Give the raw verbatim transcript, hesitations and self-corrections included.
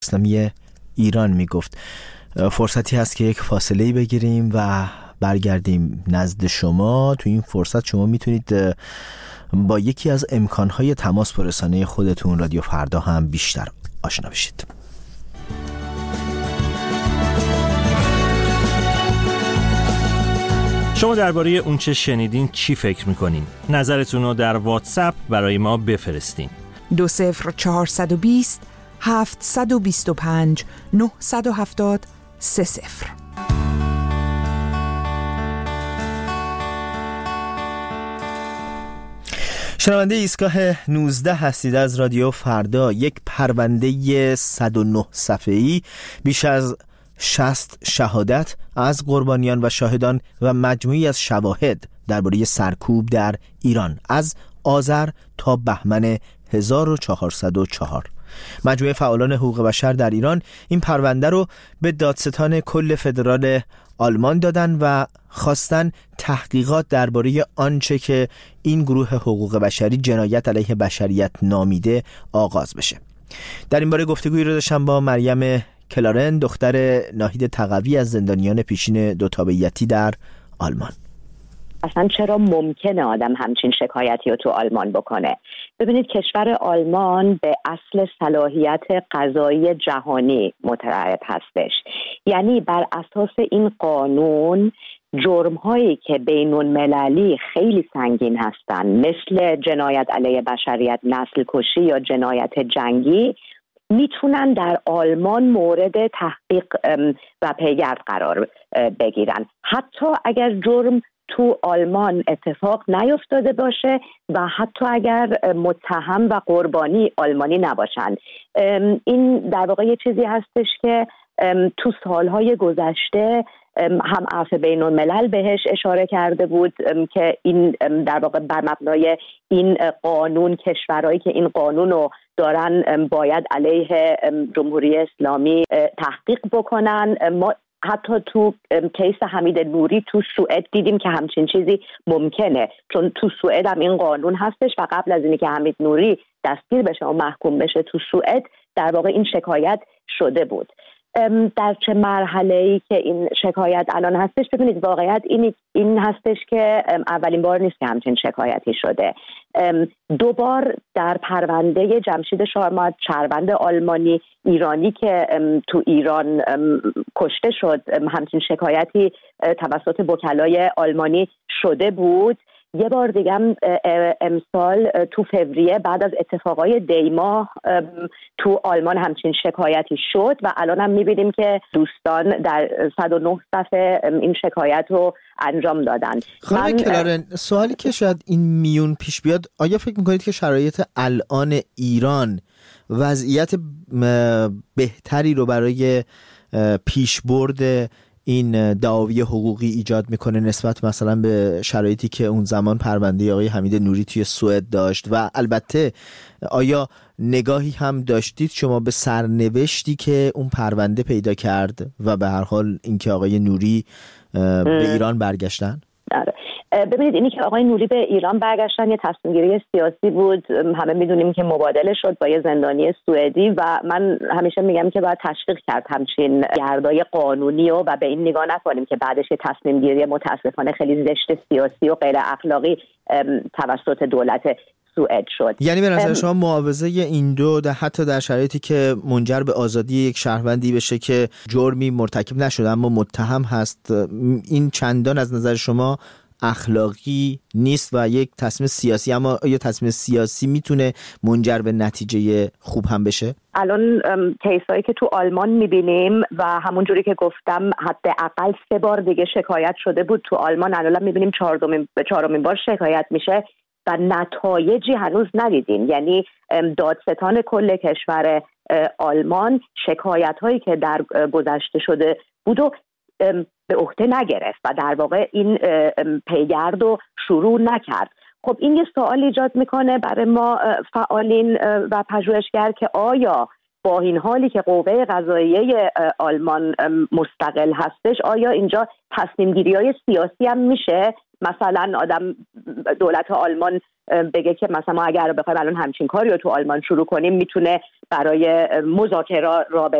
اسلامی ایران میگفت. فرصتی هست که یک فاصله بگیریم و برگردیم نزد شما. تو این فرصت شما میتونید با یکی از امکانهای تماس با رسانه خودتون رادیو فردا هم بیشتر آشنا بشید. شما درباره اون چه شنیدین چی فکر میکنین؟ نظرتون رو در واتساپ برای ما بفرستین. دو صفر چهارصد و بیست هفتصد و بیست و پنج نهصد و هفتاد سه صفر. شنونده ایستگاه نوزده هستید از رادیو فردا. یک پرونده صد و نه صفحه‌ای بیش از شصت شهادت از قربانیان و شاهدان و مجموعی از شواهد درباره سرکوب در ایران از آذر تا بهمن هزار و چهارصد و چهار. مجموعه فعالان حقوق بشر در ایران این پرونده رو به دادستان کل فدرال آلمان دادن و خواستن تحقیقات درباره آنچه که این گروه حقوق بشری جنایت علیه بشریت نامیده آغاز بشه. در این باره گفتگویی رو داشتم با مریم کلارن، دختر ناهید تقوی از زندانیان پیشین دو تابعیتی در آلمان. اصلا چرا ممکنه آدم همچین شکایتی رو تو آلمان بکنه؟ ببینید کشور آلمان به اصل صلاحیت قضایی جهانی متعهد هستش. یعنی بر اساس این قانون جرم‌هایی که بین‌المللی خیلی سنگین هستن، مثل جنایت علیه بشریت، نسل کشی یا جنایت جنگی، میتونن در آلمان مورد تحقیق و پیگرد قرار بگیرن، حتی اگر جرم تو آلمان اتفاق نیفتاده باشه و حتی اگر متهم و قربانی آلمانی نباشن. این در واقع یه چیزی هستش که تو سالهای گذشته هم عفو بین الملل بهش اشاره کرده بود که این در واقع بر مبنای این قانون کشورهایی که این قانون رو دارن باید علیه جمهوری اسلامی تحقیق بکنن. ما حتی تو کیس حمید نوری تو سوئد دیدیم که همچین چیزی ممکنه، چون تو سوئد هم این قانون هستش و قبل از اینی که حمید نوری دستگیر بشه و محکوم بشه تو سوئد در واقع این شکایت شده بود. در چه مرحله‌ای که این شکایت الان هستش؟ ببینید واقعیت این این هستش که اولین بار نیست که همچین شکایتی شده. دو بار در پرونده جمشید شارمات، شهروند آلمانی ایرانی که تو ایران کشته شد، همچین شکایتی توسط وکلای آلمانی شده بود. یه بار دیگه هم امسال تو فوریه بعد از اتفاقای دیما تو آلمان همچین شکایتی شد و الان هم میبینیم که دوستان در صد و نه صفحه این شکایت رو انجام دادن. خانم کلارن، سوالی که شاید این میون پیش بیاد، آیا فکر میکنید که شرایط الان ایران وضعیت بهتری رو برای پیشبرد این دعاوی حقوقی ایجاد میکنه نسبت مثلا به شرایطی که اون زمان پرونده آقای حمید نوری توی سوئد داشت؟ و البته آیا نگاهی هم داشتید شما به سرنوشتی که اون پرونده پیدا کرد و به هر حال اینکه آقای نوری به ایران برگشتن؟ ببینید اینی که آقای نوری به ایران برگشتن یه تصمیم گیری سیاسی بود. همه میدونیم که مبادله شد با یه زندانی سوئدی و من همیشه میگم که باید تشویق کرد همچین گردای قانونی و, و به این نگاه نکنیم که بعدش یه تصمیم گیری متاسفانه خیلی زشت سیاسی و غیر اخلاقی توسط دولت سوئد شد. یعنی به نظر شما معاوضه این دو در حتی در شرایطی که منجر به آزادی یک شهروندی بشه که جرمی مرتکب نشده اما متهم هست، این چندان از نظر شما اخلاقی نیست و یک تصمیم سیاسی؟ اما آیا تصمیم سیاسی میتونه منجر به نتیجه خوب هم بشه؟ الان کیسایی که تو آلمان میبینیم و همونجوری که گفتم حداقل سه بار دیگه شکایت شده بود تو آلمان، الان میبینیم چهارمین چهارمین بار شکایت میشه و نتایجی هنوز ندیدیم. یعنی دادستان کل کشور آلمان شکایت هایی که در گذشته شده بود و به عهده نگرفت و در واقع این پیگرد رو شروع نکرد. خب این یه سوال ایجاد میکنه برای ما فعالین و پژوهشگر که آیا با این حالی که قوه قضاییه آلمان مستقل هستش، آیا اینجا تصمیم گیری های سیاسی هم میشه؟ مثلا آدم دولت آلمان بگه که مثلا ما اگر بخوایم الان همچین کاری رو تو آلمان شروع کنیم میتونه برای مذاکره رابطه